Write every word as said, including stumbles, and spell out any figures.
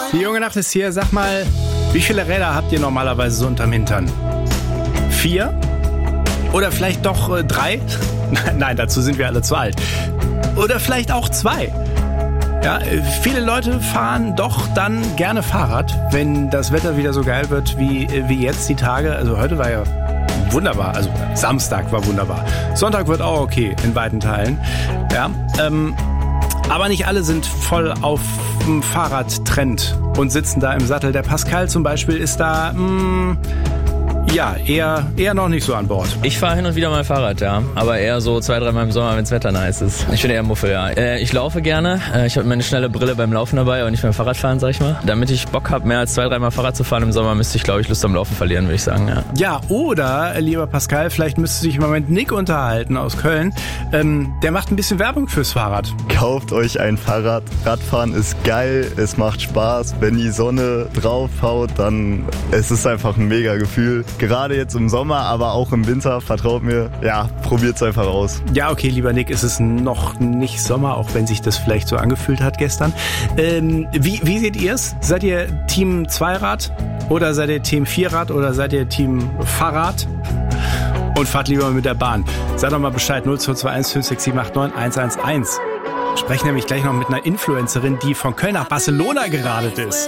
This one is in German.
Die junge Nacht ist hier. Sag mal, wie viele Räder habt ihr normalerweise so unterm Hintern? Vier? Oder vielleicht doch äh, drei? Nein, dazu sind wir alle zu alt. Oder vielleicht auch zwei. Ja, viele Leute fahren doch dann gerne Fahrrad, wenn das Wetter wieder so geil wird wie, wie jetzt die Tage. Also heute war ja wunderbar, also Samstag war wunderbar. Sonntag wird auch okay in weiten Teilen. Ja, ähm, aber nicht alle sind voll auf dem Fahrradtrend und sitzen da im Sattel. Der Pascal zum Beispiel ist da... Mh, Ja, eher, eher noch nicht so an Bord. Ich fahre hin und wieder mal Fahrrad, ja. Aber eher so zwei, dreimal im Sommer, wenn das Wetter nice ist. Ich bin eher Muffel, ja. Äh, ich laufe gerne. Äh, ich habe meine schnelle Brille beim Laufen dabei, aber nicht beim Fahrradfahren, sag ich mal. Damit ich Bock habe, mehr als zwei, dreimal Fahrrad zu fahren im Sommer, müsste ich, glaube ich, Lust am Laufen verlieren, würde ich sagen, ja. Ja, oder, lieber Pascal, vielleicht müsste sich im Moment Nick unterhalten aus Köln. Ähm, der macht ein bisschen Werbung fürs Fahrrad. Kauft euch ein Fahrrad. Radfahren ist geil, es macht Spaß. Wenn die Sonne draufhaut, dann es ist einfach ein mega Gefühl. Gerade jetzt im Sommer, aber auch im Winter, vertraut mir, ja, probiert's einfach aus. Ja, okay, lieber Nick, es ist noch nicht Sommer, auch wenn sich das vielleicht so angefühlt hat gestern. Ähm, wie, wie seht ihr's? Seid ihr Team Zweirad oder seid ihr Team Vierrad oder seid ihr Team Fahrrad? Und fahrt lieber mit der Bahn. Sag doch mal Bescheid, null zwei zwei eins fünf sechs sieben acht neun eins eins eins. Wir sprechen nämlich gleich noch mit einer Influencerin, die von Köln nach Barcelona geradelt ist.